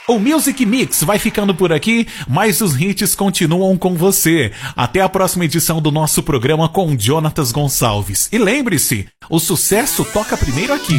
O Music Mix vai ficando por aqui, mas os hits continuam com você. Até a próxima edição do nosso programa com Jonatas Gonçalves. E lembre-se, o sucesso toca primeiro aqui.